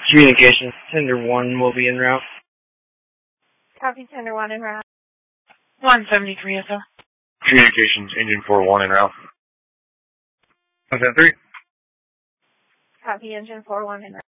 Communications, Tender 1 will be en route. Copy, Tender 1 en route. 173 SO. Communications, Engine 4-1 en route. 173. Copy, Engine 4-1 en route.